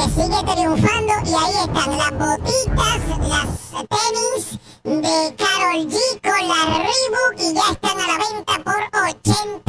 que sigue triunfando y ahí están las botitas, las tenis de Karol G con la Reebok y ya están a la venta por $80.